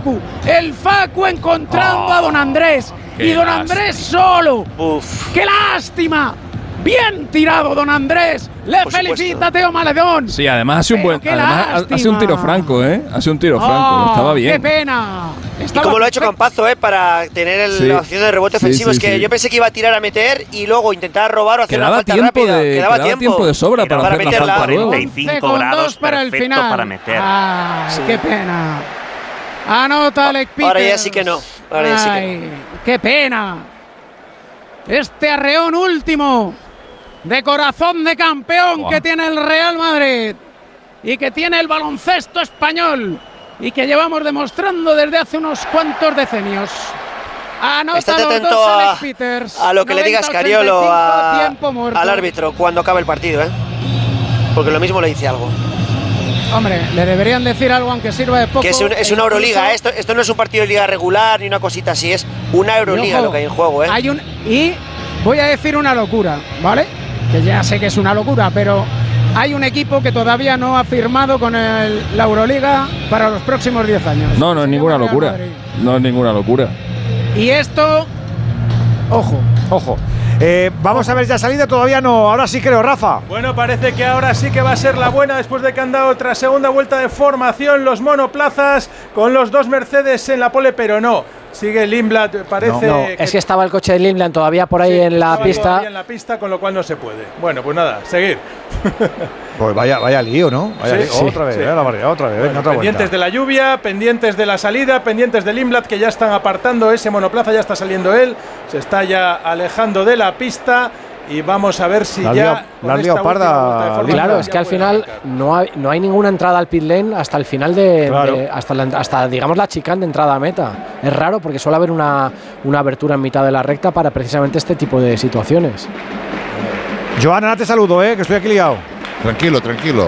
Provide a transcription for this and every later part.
Facu. El Facu encontrando a Don Andrés. Y Don Andrés solo. Uf. ¡Qué lástima! Bien tirado, Don Andrés. Le felicita Teo Maledón. Sí, además hace un buen. Además, hace un tiro franco, ¿eh? Hace un tiro franco. Estaba bien. ¡Qué pena! Y como lo ha hecho Campazzo, para tener la opción de rebote ofensivo. Es que yo pensé que iba a tirar a meter y luego intentar robar o hacer una falta rápida. Quedaba tiempo de sobra para hacer meterla. La falta. 45 grados para el perfecto final. para meter. ¡Qué pena! Anota Alec Peters. Ahora ya sí que no. Ahora ya sí que no. ¡Qué pena! Este arreón último de corazón de campeón que tiene el Real Madrid y que tiene el baloncesto español y que llevamos demostrando desde hace unos cuantos decenios. Estate atento a lo que le digas Scariolo al árbitro cuando acabe el partido, porque lo mismo le dice algo. Hombre, le deberían decir algo aunque sirva de poco. Que es una Euroliga, esto no es un partido de liga regular ni una cosita así, es una Euroliga lo que hay en juego, Y voy a decir una locura, ¿vale? Que ya sé que es una locura, pero hay un equipo que todavía no ha firmado con la Euroliga para los próximos 10 años. No es ninguna locura. No es ninguna locura. Y esto, ojo. Vamos a ver ya salida, todavía no. Ahora sí creo, Rafa. Bueno, parece que ahora sí que va a ser la buena después de que han dado otra segunda vuelta de formación los monoplazas con los dos Mercedes en la pole, pero no. Sigue Lindblad, parece. No, es que estaba el coche de Lindblad todavía por ahí en la pista. Todavía en la pista, con lo cual no se puede. Bueno, pues nada, seguir. Pues vaya lío, ¿no? Otra vez, la barriga, otra vez. Bueno, pendientes de la lluvia, pendientes de la salida, pendientes de Lindblad, que ya están apartando ese monoplaza, ya está saliendo él, se está ya alejando de la pista. Y vamos a ver si la liga parda. Claro, es que al final no hay ninguna entrada al pit lane hasta el final hasta digamos la chicane de entrada a meta. Es raro porque suele haber una abertura en mitad de la recta para precisamente este tipo de situaciones. Joan, te saludo, que estoy aquí liado. Tranquilo.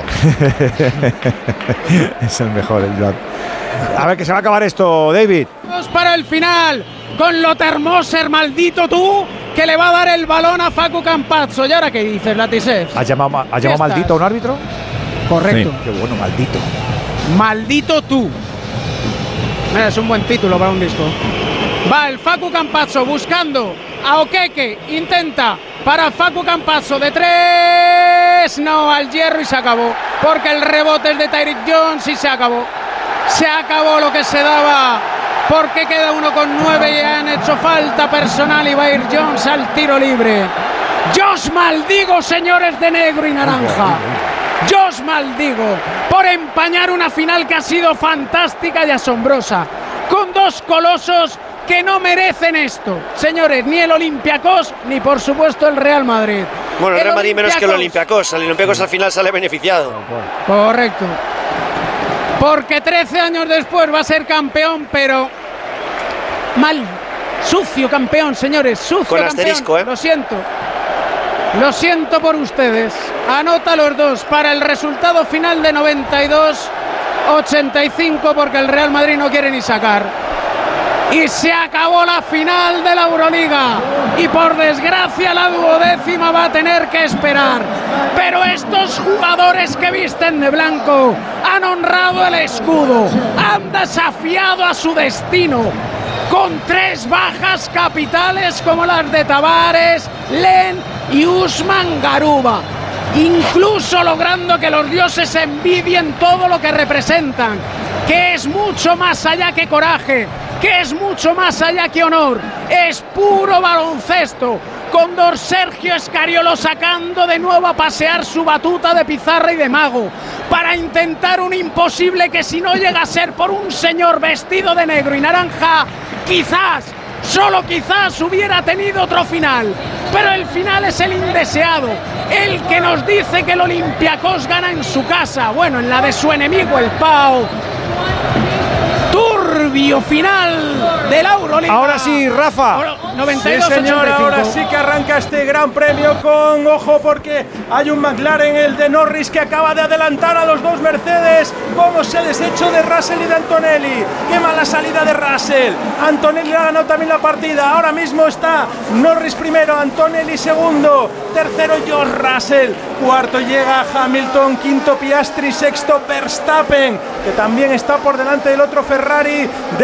Es el mejor, el Joan. A ver, que se va a acabar esto, David. Vamos para el final con Lothar-Moser, maldito tú, que le va a dar el balón a Facu Campazzo. ¿Y ahora qué dices, Latisev? ¿Has llamado maldito a un árbitro? Correcto. Sí. Qué bueno, maldito. Maldito tú. Mira, es un buen título para un disco. Va el Facu Campazzo buscando a Okeke. Intenta para Facu Campazzo de 3. No, al hierro y se acabó. Porque el rebote es de Tyreek Jones y se acabó. Se acabó lo que se daba. Porque queda 1 con 9 y han hecho falta personal y va a ir Jones al tiro libre. Yo os maldigo, señores de negro y naranja. Yo os maldigo por empañar una final que ha sido fantástica y asombrosa. Con dos colosos que no merecen esto. Señores, ni el Olympiacos ni por supuesto el Real Madrid. Bueno, el Real Madrid menos que el Olympiacos. El Olympiacos al final sale beneficiado. Correcto. Porque 13 años después va a ser campeón, pero mal. Sucio campeón, señores. Sucio con campeón. Asterisco, Lo siento. Lo siento por ustedes. Anota los dos para el resultado final de 92-85 porque el Real Madrid no quiere ni sacar. Y se acabó la final de la Euroliga. Y por desgracia la 12ª va a tener que esperar. Pero estos jugadores que visten de blanco han honrado el escudo. Han desafiado a su destino. Con 3 bajas capitales como las de Tavares, Len y Usman Garuba. Incluso logrando que los dioses envidien todo lo que representan. Que es mucho más allá que coraje. Que es mucho más allá que honor, es puro baloncesto, con don Sergio Scariolo sacando de nuevo a pasear su batuta de pizarra y de mago, para intentar un imposible que si no llega a ser por un señor vestido de negro y naranja, quizás, solo quizás hubiera tenido otro final, pero el final es el indeseado, el que nos dice que el Olympiacos gana en su casa, bueno, en la de su enemigo el Pau. Turbio final del Euroliga. Ahora sí, Rafa. 92, sí, señor, 85. Ahora sí que arranca este gran premio con ojo porque hay un McLaren, el de Norris, que acaba de adelantar a los dos Mercedes. Cómo se ha deshecho de Russell y de Antonelli. Qué mala salida de Russell. Antonelli ha ganado también la partida. Ahora mismo está Norris primero, Antonelli segundo, tercero George Russell, cuarto llega Hamilton, quinto Piastri, sexto Verstappen, que también está por delante del otro Ferrari de